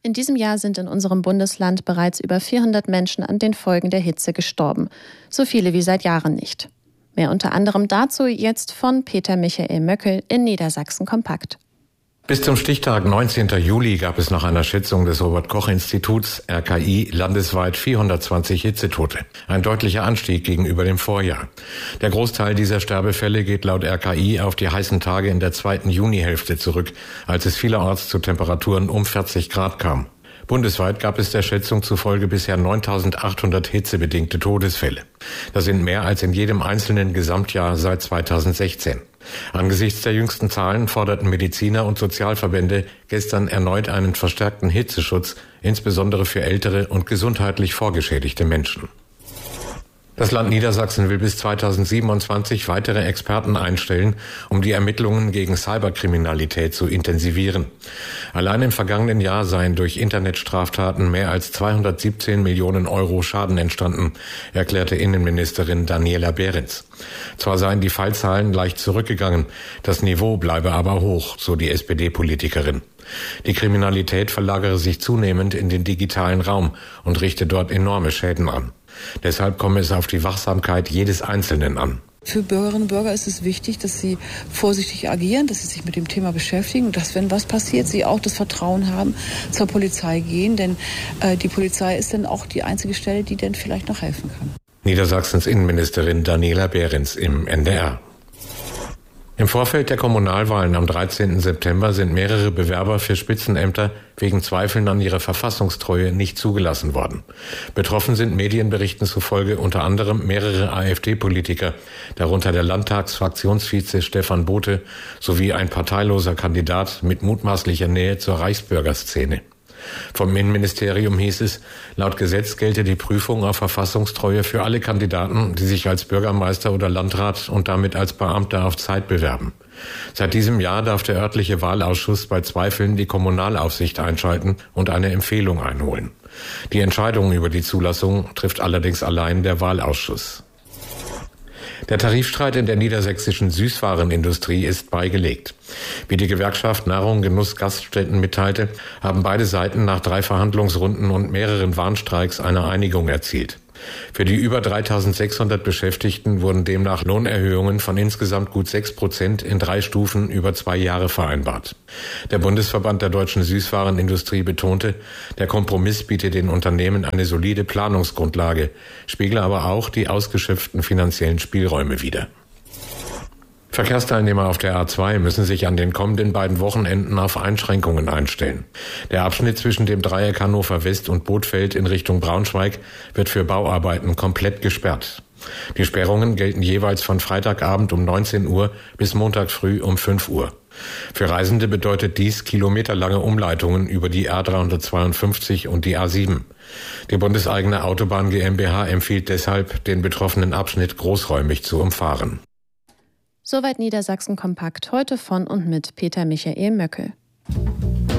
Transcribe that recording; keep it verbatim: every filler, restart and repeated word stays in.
In diesem Jahr sind in unserem Bundesland bereits über vierhundert Menschen an den Folgen der Hitze gestorben. So viele wie seit Jahren nicht. Mehr unter anderem dazu jetzt von Peter Michael Möckel in Niedersachsen kompakt. Bis zum Stichtag neunzehnten Juli gab es nach einer Schätzung des Robert-Koch-Instituts R K I landesweit vierhundertzwanzig Hitzetote. Ein deutlicher Anstieg gegenüber dem Vorjahr. Der Großteil dieser Sterbefälle geht laut R K I auf die heißen Tage in der zweiten Junihälfte zurück, als es vielerorts zu Temperaturen um vierzig Grad kam. Bundesweit gab es der Schätzung zufolge bisher neuntausendachthundert hitzebedingte Todesfälle. Das sind mehr als in jedem einzelnen Gesamtjahr seit zweitausendsechzehn. Angesichts der jüngsten Zahlen forderten Mediziner und Sozialverbände gestern erneut einen verstärkten Hitzeschutz, insbesondere für ältere und gesundheitlich vorgeschädigte Menschen. Das Land Niedersachsen will bis zweitausendsiebenundzwanzig weitere Experten einstellen, um die Ermittlungen gegen Cyberkriminalität zu intensivieren. Allein im vergangenen Jahr seien durch Internetstraftaten mehr als zweihundertsiebzehn Millionen Euro Schaden entstanden, erklärte Innenministerin Daniela Behrens. Zwar seien die Fallzahlen leicht zurückgegangen, das Niveau bleibe aber hoch, so die S P D-Politikerin. Die Kriminalität verlagere sich zunehmend in den digitalen Raum und richte dort enorme Schäden an. Deshalb komme es auf die Wachsamkeit jedes Einzelnen an. Für Bürgerinnen und Bürger ist es wichtig, dass sie vorsichtig agieren, dass sie sich mit dem Thema beschäftigen und dass, wenn was passiert, sie auch das Vertrauen haben, zur Polizei gehen. Denn äh, die Polizei ist dann auch die einzige Stelle, die dann vielleicht noch helfen kann. Niedersachsens Innenministerin Daniela Behrens im N D R. Im Vorfeld der Kommunalwahlen am dreizehnten September sind mehrere Bewerber für Spitzenämter wegen Zweifeln an ihrer Verfassungstreue nicht zugelassen worden. Betroffen sind Medienberichten zufolge unter anderem mehrere AfD-Politiker, darunter der Landtagsfraktionsvize Stefan Bothe sowie ein parteiloser Kandidat mit mutmaßlicher Nähe zur Reichsbürgerszene. Vom Innenministerium hieß es, laut Gesetz gelte die Prüfung auf Verfassungstreue für alle Kandidaten, die sich als Bürgermeister oder Landrat und damit als Beamter auf Zeit bewerben. Seit diesem Jahr darf der örtliche Wahlausschuss bei Zweifeln die Kommunalaufsicht einschalten und eine Empfehlung einholen. Die Entscheidung über die Zulassung trifft allerdings allein der Wahlausschuss. Der Tarifstreit in der niedersächsischen Süßwarenindustrie ist beigelegt. Wie die Gewerkschaft Nahrung, Genuss, Gaststätten mitteilte, haben beide Seiten nach drei Verhandlungsrunden und mehreren Warnstreiks eine Einigung erzielt. Für die über dreitausendsechshundert Beschäftigten wurden demnach Lohnerhöhungen von insgesamt gut sechs Prozent in drei Stufen über zwei Jahre vereinbart. Der Bundesverband der deutschen Süßwarenindustrie betonte, der Kompromiss biete den Unternehmen eine solide Planungsgrundlage, spiegle aber auch die ausgeschöpften finanziellen Spielräume wider. Verkehrsteilnehmer auf der A zwei müssen sich an den kommenden beiden Wochenenden auf Einschränkungen einstellen. Der Abschnitt zwischen dem Dreieck Hannover West und Bothfeld in Richtung Braunschweig wird für Bauarbeiten komplett gesperrt. Die Sperrungen gelten jeweils von Freitagabend um neunzehn Uhr bis Montag früh um fünf Uhr. Für Reisende bedeutet dies kilometerlange Umleitungen über die A dreihundertzweiundfünfzig und die A sieben. Die bundeseigene Autobahn GmbH empfiehlt deshalb, den betroffenen Abschnitt großräumig zu umfahren. Soweit Niedersachsen kompakt heute von und mit Peter Michael Möckel.